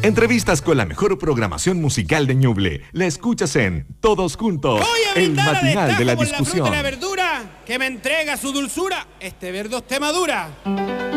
Entrevistas con la mejor programación musical de Ñuble. La escuchas en Todos Juntos, el matinal de la discusión. La fruta y la verdura que me entrega su dulzura. Este verdo esté madura.